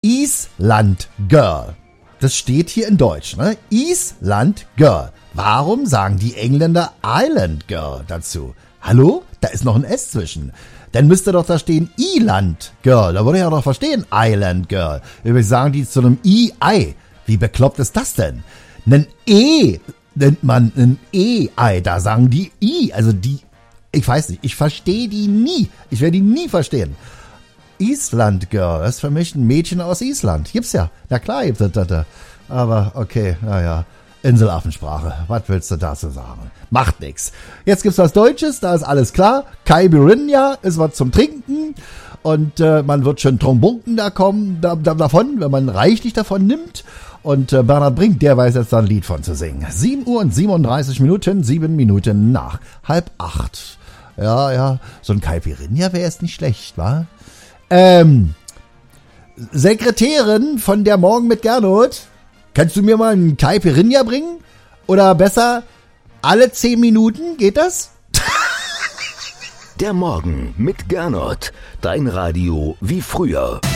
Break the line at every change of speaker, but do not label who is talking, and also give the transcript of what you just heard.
Island Girl. Das steht hier in Deutsch, ne? Island Girl. Warum sagen die Engländer Island Girl dazu? Hallo? Da ist noch ein S zwischen. Dann müsste doch da stehen Island Girl. Da würde ich ja doch verstehen, Island Girl. Übrigens sagen die zu einem I-Ei. Wie bekloppt ist das denn? Ein E nennt man ein E-Ei. Da sagen die I. Also die, ich weiß nicht, ich verstehe die nie. Ich werde die nie verstehen. Island Girl, das ist für mich ein Mädchen aus Island. Gibt's ja. Na klar gibt's das. Aber okay, naja. Inselaffensprache. Was willst du dazu sagen? Macht nix. Jetzt gibt's was Deutsches, da ist alles klar. Caipirinha ist was zum Trinken. Und man wird schon trombunken davon, wenn man reichlich davon nimmt. Und Bernhard Brink, der weiß jetzt da ein Lied von zu singen. 7 Uhr und 37 Minuten, 7 Minuten nach 7:30. Ja, so ein Caipirinha wäre jetzt nicht schlecht, wa? Sekretärin von der Morgen mit Gernot, kannst du mir mal einen Caipirinha bringen? Oder besser, alle 10 Minuten, geht das?
Der Morgen mit Gernot, dein Radio wie früher.